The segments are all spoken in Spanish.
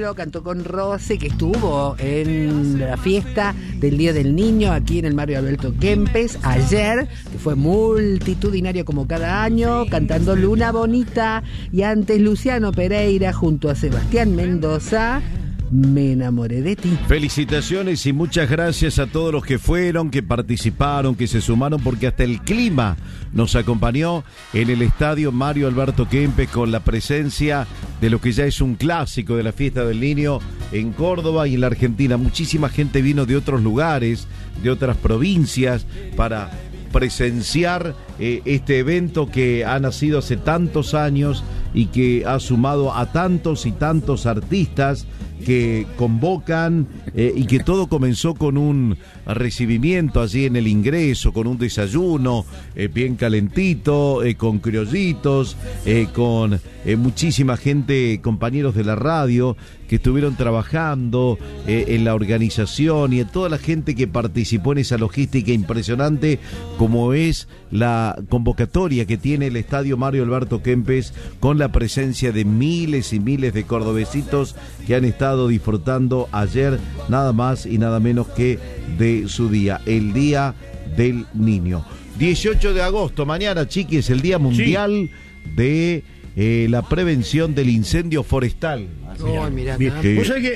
Abuelo, cantó con Rose, que estuvo en la fiesta del Día del Niño aquí en el Mario Alberto Kempes ayer, que fue multitudinario como cada año, cantando Luna Bonita, y antes Luciano Pereira junto a Sebastián Mendoza, Me enamoré de ti. Felicitaciones y muchas gracias a todos los que fueron, que participaron, que se sumaron, porque hasta el clima nos acompañó en el estadio Mario Alberto Kempes con la presencia de lo que ya es un clásico de la fiesta del niño en Córdoba y en la Argentina. Muchísima gente vino de otros lugares, de otras provincias para presenciar este evento que ha nacido hace tantos años y que ha sumado a tantos y tantos artistas que convocan y que todo comenzó con un recibimiento allí en el ingreso, con un desayuno bien calentito, con criollitos, con muchísima gente, compañeros de la radio que estuvieron trabajando en la organización y en toda la gente que participó en esa logística impresionante como es la convocatoria que tiene el estadio Mario Alberto Kempes con la presencia de miles y miles de cordobesitos que han estado disfrutando ayer nada más y nada menos que de su día, el Día del Niño. 18 de agosto, mañana, chiquis, el Día Mundial de la prevención del incendio forestal. Oh, mirá, vos sabés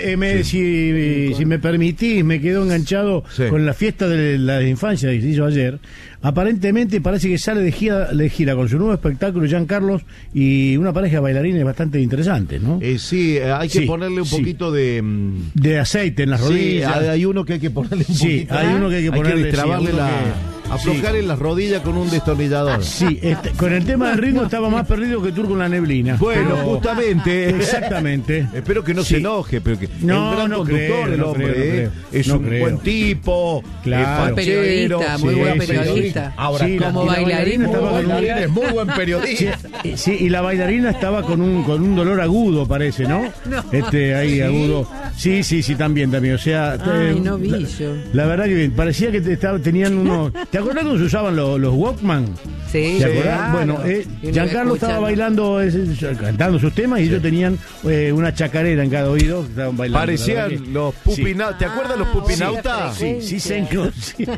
que si me permitís, me quedo enganchado con la fiesta de la infancia que se hizo ayer. Aparentemente parece que sale de gira con su nuevo espectáculo Giancarlo y una pareja de bailarines bastante interesante, ¿no? Sí, hay que ponerle un poquito de aceite en las rodillas. Sí, hay uno que hay que ponerle un poquito. Sí, hay uno que hay que ponerle. Hay que destrabarle aflojar en las rodillas con un destornillador. Sí, con el tema del ritmo estaba más perdido que Turco en la neblina. Bueno, justamente. Exactamente. Espero que no se enoje, pero que es un gran conductor, el hombre. Es un buen tipo, claro. Periodista, muy buen periodista. Ahora, como bailarín, es muy buen periodista. Sí, y la bailarina estaba con un dolor agudo, parece, ¿no? Ahí agudo. Sí, también. O sea, no vi yo. La verdad que parecía que tenían unos. ¿Te acordás cuando se usaban los Walkman? Sí, ¿te acordás? Claro. Bueno, Giancarlo estaba bailando, cantando sus temas y ellos tenían una chacarera en cada oído. Estaban bailando. Parecían los pupinautas. ¿Te acuerdas los pupinautas? Sí, señor.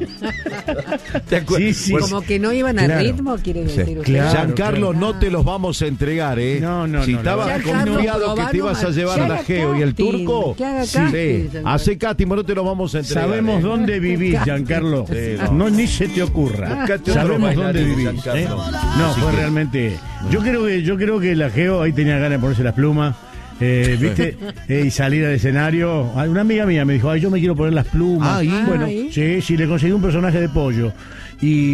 ¿Te acuerdas? Sí. Como que no iban a ritmo, quiere decir usted. Claro, Giancarlo, no te los vamos a entregar, ¿eh? No. Si estabas confiado que te ibas a llevar la Geo y el Turco, hace casting, no te los vamos a entregar. Sabemos dónde vivís, Giancarlo. No, ni se te ocurra. Sabemos dónde vivís. No, fue realmente. Yo creo que la Geo ahí tenía ganas de ponerse las plumas. ¿Viste? Y salir al escenario. Una amiga mía me dijo, yo me quiero poner las plumas. Bueno, sí, le conseguí un personaje de pollo. Y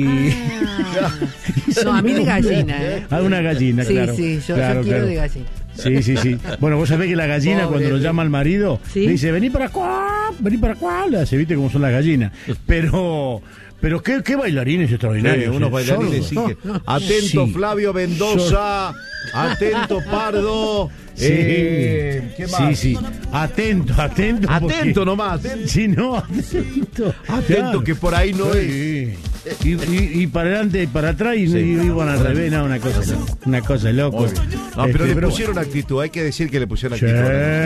no, a mí de gallina, una gallina, claro. Sí, yo quiero de gallina. Sí. Bueno, vos sabés que la gallina, cuando lo llama al marido, le dice, vení para acá. Se viste cómo son las gallinas. Pero qué bailarines extraordinarios. Unos bailarines, atento, Flavio Mendoza. Atento, Pardo. ¿Qué más? Sí. Atento. Atento nomás. Sí, no, atento que por ahí no es. Y para adelante y para atrás y iban al revés, una cosa loco. Pero le pusieron actitud, hay que decir que le pusieron actitud.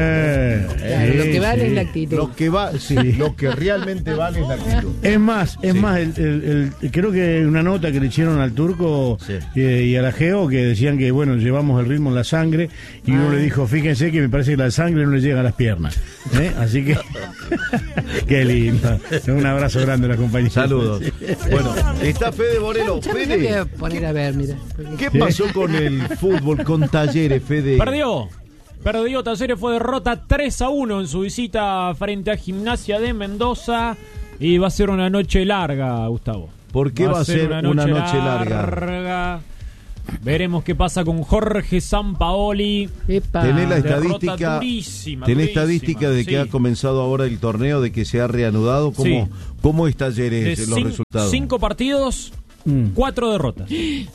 Lo que vale es la actitud. Lo que realmente vale es la actitud. Es más, creo que una nota que le hicieron al Turco y a la Geo que decían que llevamos el ritmo en la sangre y uno le dijo, fíjense que me parece que la sangre no le llega a las piernas. Así que qué lindo. Un abrazo grande a la compañía. Saludos. Bueno, está Fede Morelo. Fede, voy a poner a ver, mira. ¿Qué pasó con el fútbol, con Talleres, Fede? Perdió Talleres, fue derrota 3-1 en su visita frente a Gimnasia de Mendoza y va a ser una noche larga, Gustavo. ¿Por qué va a ser una noche larga? Veremos qué pasa con Jorge Sampaoli. Tenés la estadística. Tenés estadística de que ha comenzado ahora el torneo, de que se ha reanudado. ¿Cómo es Talleres los resultados? 5 partidos, 4 derrotas.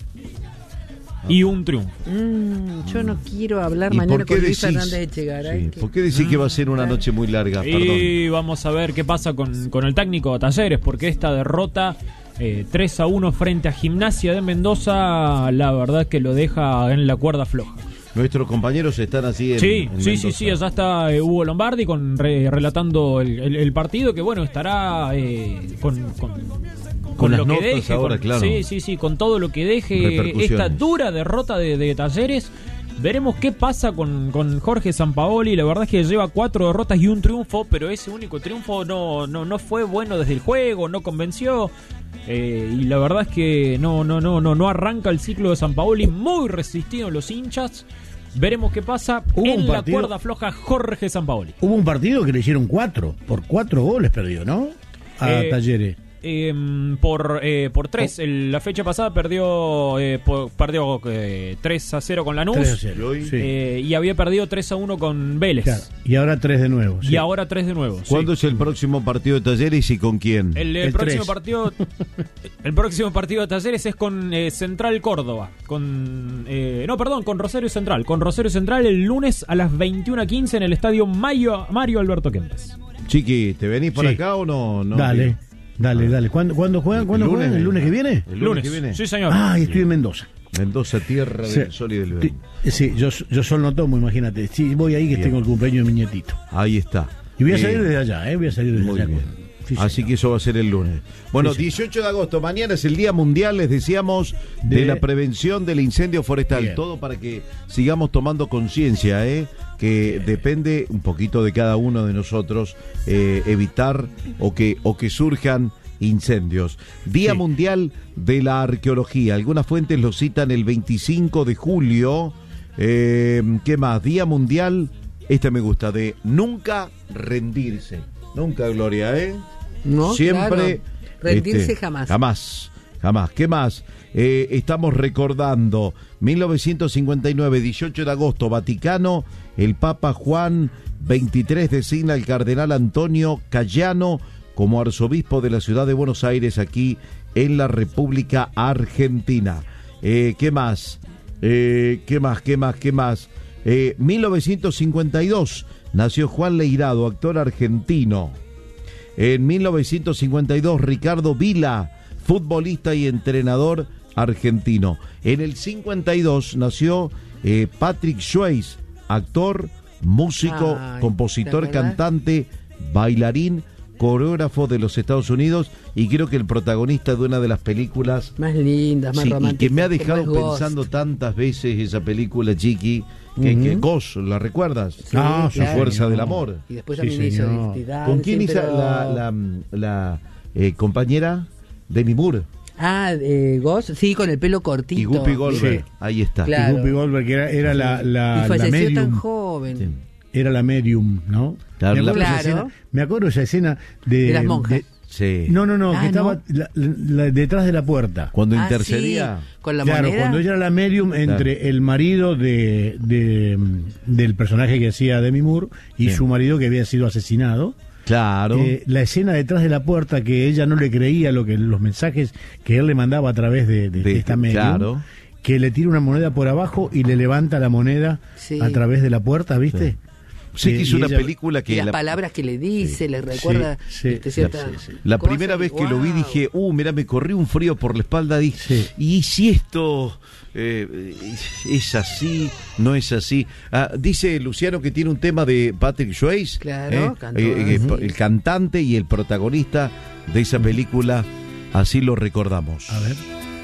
Y un triunfo. Yo no quiero hablar mañana con Luis Fernández Echegaray. ¿Por qué decís que va a ser una noche muy larga? Y vamos a ver qué pasa con el técnico de Talleres, porque esta derrota 3-1 frente a Gimnasia de Mendoza, la verdad es que lo deja en la cuerda floja. Nuestros compañeros están así en Sí, Mendoza. allá está Hugo Lombardi relatando el partido, que bueno, estará con las lo que notas deje, ahora, claro. Sí, con todo lo que deje Repercusiones. esta dura derrota de Talleres. Veremos qué pasa con Jorge Sampaoli. La verdad es que lleva 4 derrotas y un triunfo, pero ese único triunfo no fue bueno desde el juego, no convenció. Y la verdad es que no arranca el ciclo de Sampaoli, muy resistido en los hinchas. Veremos qué pasa. En la cuerda floja Jorge Sampaoli. Hubo un partido que le hicieron 4, por 4 goles perdió, ¿no? A Talleres. Por 3. La fecha pasada perdió 3-0 con Lanús. 3-0, sí. Y había perdido 3-1 con Vélez. Claro, y ahora 3 de nuevo. Y ahora 3 de nuevo. ¿Cuándo es el próximo partido de Talleres y con quién? El próximo partido de Talleres es con Central Córdoba. Con Rosario Central. Con Rosario Central el lunes a las 21:15 en el estadio Mario Alberto Kempes. Chiqui, ¿te venís por acá o no? Dale. ¿Cuándo juegan? ¿Cuándo juegan? ¿El lunes que viene? El lunes que viene. Sí, señor. Estoy en Mendoza. Mendoza, tierra del sol y del viento. Sí, yo sol no tomo, imagínate. Sí, voy ahí que tengo el cumpleaños de mi nietito. Ahí está. Y voy a salir desde allá, voy a salir desde Muy allá. bien. Sí, así señor. que eso va a ser el lunes. Bueno, Sí, 18 de agosto, mañana es el Día Mundial, les decíamos, de la prevención del incendio forestal. Bien. Todo para que sigamos tomando conciencia, que depende un poquito de cada uno de nosotros evitar o que surjan incendios. Día Mundial de la Arqueología. Algunas fuentes lo citan el 25 de julio. ¿Qué más? Día Mundial, me gusta, de nunca rendirse. Nunca, Gloria, No, siempre. claro. Rendirse jamás. Jamás. ¿Qué más? Estamos recordando 1959, 18 de agosto, Vaticano, el Papa Juan XXIII designa al cardenal Antonio Cayano como arzobispo de la ciudad de Buenos Aires, aquí en la República Argentina. ¿Qué más? 1952 nació Juan Leirado, actor argentino. En 1952 Ricardo Vila, futbolista y entrenador argentino. En el 52 nació Patrick Swayze, actor, músico, compositor, cantante, bailarín, coreógrafo de los Estados Unidos y creo que el protagonista de una de las películas más lindas, más románticas. Y que me ha dejado como es pensando Ghost. tantas veces esa película, Chiqui, que Ghost, ¿la recuerdas? Sí, La claro. Fuerza del Amor. Y después Sí, también hizo señor. Identidad. ¿Con quién hizo pero- la compañera? Demi Moore Ghost, sí, con el pelo cortito. y Guppy Goldberg. Sí. Ahí está. Claro. Y Guppy Goldberg, que era la Y falleció medium. tan joven. Sí. Era la medium, ¿no? Claro, Me acuerdo esa escena de las monjas. Sí. No, que Ah, estaba detrás de la puerta. Cuando Ah, intercedía. sí, con la Claro, moneda. cuando ella era la medium entre el marido del personaje que hacía Demi Moore y Sí. su marido que había sido asesinado. Claro. La escena detrás de la puerta que ella no le creía los mensajes que él le mandaba a través de esta medium, claro. que le tira una moneda por abajo y le levanta la moneda Sí. a través de la puerta, ¿viste? Sí, que hizo y una ella- película Y que las palabras que le dice, le recuerda sí, cierta la cosa primera y vez que lo vi guau. dije, mira, me corrió un frío por la espalda. Sí. Y si esto es así, no es así. Dice Luciano que tiene un tema de Patrick Swayze, Claro, cantó, el cantante y el protagonista de esa película, así lo recordamos. A ver.